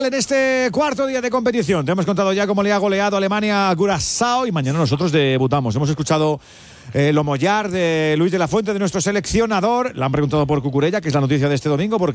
En este cuarto día de competición te hemos contado ya cómo le ha goleado Alemania a Curazao y mañana nosotros debutamos. Hemos escuchado lo mollar de Luis de la Fuente, de nuestro seleccionador. Le han preguntado por Cucurella, que es la noticia de este domingo, porque